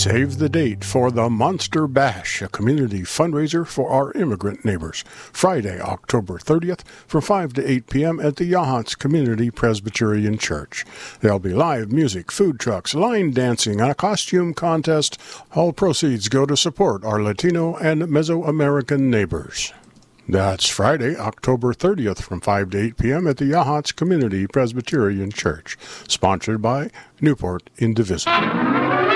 Save the date for the Monster Bash, a community fundraiser for our immigrant neighbors. Friday, October 30th from 5 to 8 p.m. at the Yahats Community Presbyterian Church. There'll be live music, food trucks, line dancing, and a costume contest. All proceeds go to support our Latino and Mesoamerican neighbors. That's Friday, October 30th from 5 to 8 p.m. at the Yahats Community Presbyterian Church. Sponsored by Newport Indivisible.